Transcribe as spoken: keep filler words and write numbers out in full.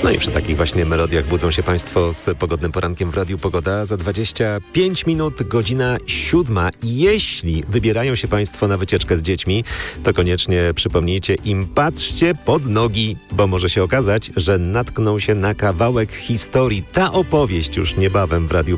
No i przy takich właśnie melodiach budzą się Państwo z pogodnym porankiem w Radiu Pogoda. Za dwadzieścia pięć minut godzina siódma. Jeśli wybierają się Państwo na wycieczkę z dziećmi, to koniecznie przypomnijcie im, patrzcie pod nogi, bo może się okazać, że natkną się na kawałek historii. Ta opowieść już niebawem w Radiu